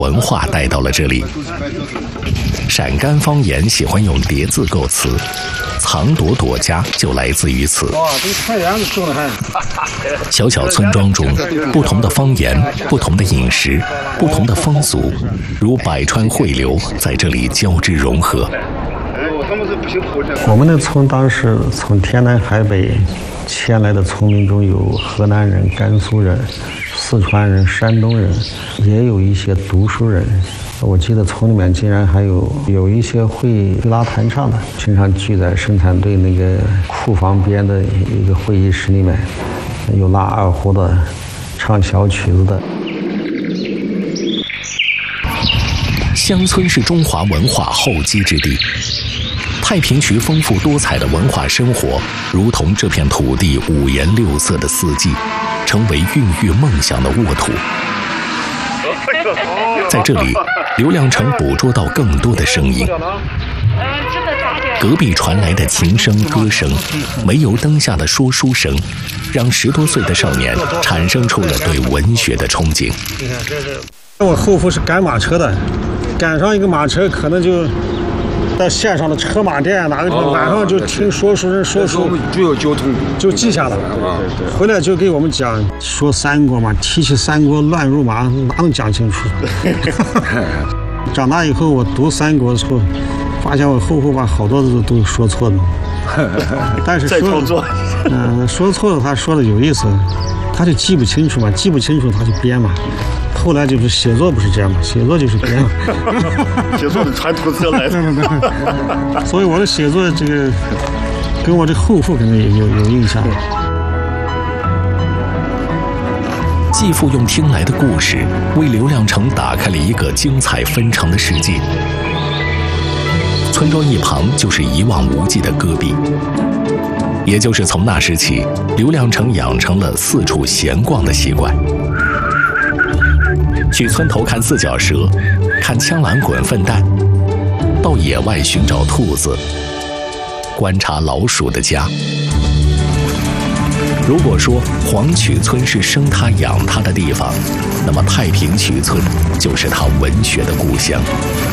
文化带到了这里。陕甘方言喜欢用叠字构词，藏朵朵家就来自于此。小小村庄中，不同的方言、不同的饮食、不同的风俗，如百川汇流，在这里交织融合。 我们的村当时从天南海北迁来的村民中有河南人、甘肃人、四川人、山东人，也有一些读书人。我记得村里面竟然还有一些会拉弹唱的，经常聚在生产队那个库房边的一个会议室里面，有拉二胡的，唱小曲子的。 乡村是中华文化厚积之地，太平区丰富多彩的文化生活，如同这片土地五颜六色的四季，成为孕育梦想的沃土。在这里，刘亮程捕捉到更多的声音。隔壁传来的琴声、歌声，煤油灯下的说书声，让10多岁的少年产生出了对文学的憧憬。 我后父是赶马车的，赶上一个马车，可能就到县上的车马店哪个地方，晚上就听说书人说书， 主要交通就记下了。回来就给我们讲说三国嘛，提起三国乱如麻，哪能讲清楚？长大以后我读三国的时候，发现我后父把好多字都说错了，但是说错了他说的有意思，他就记不清楚嘛，记不清楚他就编嘛。后来就是写作不是这样嘛，写作就是编嘛。 写作的传统色来的。 所以我的写作这个跟我这后父可能也有印象。 继父用听来的故事，为刘亮程打开了一个精彩纷呈的世界。村庄一旁就是一望无际的戈壁，也就是从那时起，刘亮程养成了四处闲逛的习惯。去村头看四脚蛇，看枪兰滚粪蛋，到野外寻找兔子，观察老鼠的家。如果说黄曲村是生他养他的地方，那么太平曲村就是他文学的故乡。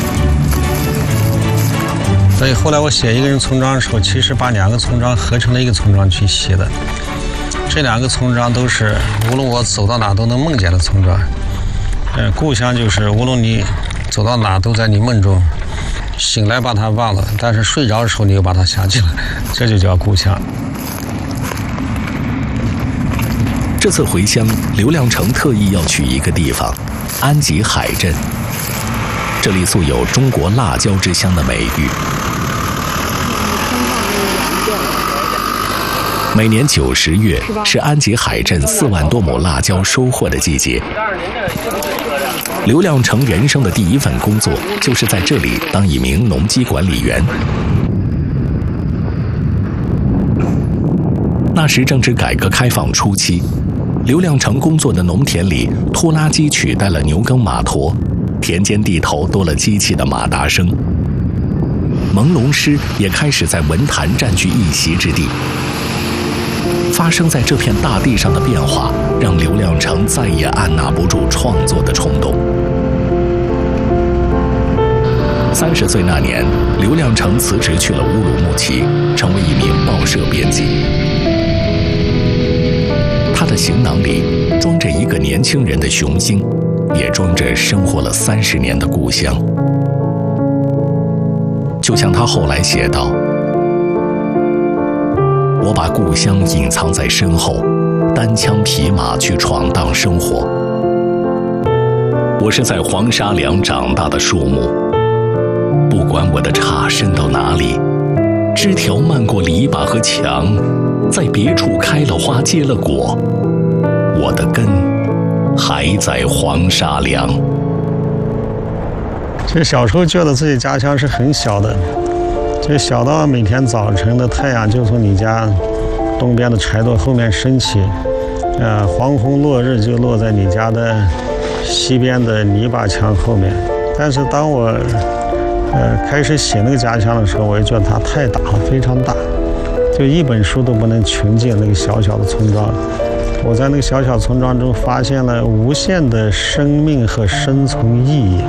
所以后来我写一个人村庄的时候，其实把2个村庄合成了一个村庄去写的。这2个村庄都是无论我走到哪都能梦见的村庄。故乡就是无论你走到哪都在你梦中，醒来把它忘了，但是睡着的时候你又把它想起来，这就叫故乡。 这次回乡，刘亮程特意要去一个地方——安吉海镇。这里素有中国辣椒之乡的美誉。每年9、10月是安吉海镇4万多亩辣椒收获的季节。刘亮程人生的第一份工作就是在这里当一名农机管理员。那时正值改革开放初期，刘亮程工作的农田里，拖拉机取代了牛耕马驮，田间地头多了机器的马达声。朦胧诗也开始在文坛占据一席之地。发生在这片大地上的变化，让刘亮程再也按捺不住创作的冲动。30岁那年，刘亮程辞职去了乌鲁木齐，成为一名报社编辑。他的行囊里装着一个年轻人的雄心，也装着生活了30年的故乡。就像他后来写道：我把故乡隐藏在身后，单枪匹马去闯荡生活。我是在黄沙梁长大的树木，不管我的杈伸到哪里，枝条漫过篱笆和墙，在别处开了花结了果，我的根还在黄沙梁。 这小时候觉得自己家乡是很小的，就小到每天早晨的太阳就从你家东边的柴垛后面升起，黄昏落日就落在你家的西边的泥巴墙后面。但是当我开始写那个家乡的时候，我就觉得它太大了，非常大，就一本书都不能穷尽那个小小的村庄。 我在那个小小村庄中发现了无限的生命和生存意义。